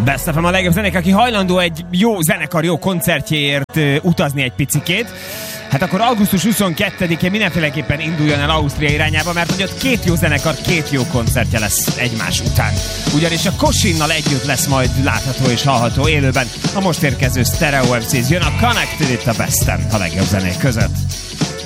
Best FM a legjobb zenék, aki hajlandó egy jó zenekar, jó koncertjéért utazni egy picikét. Hát akkor augusztus 22-én mindenféleképpen induljon el Ausztria irányába, mert hogy ott két jó zenekar, két jó koncertje lesz egymás után. Ugyanis a Kosinnal együtt lesz majd látható és hallható élőben a most érkező Stereo MCs. Jön a Connected itt a Best FM a legjobb zenék között.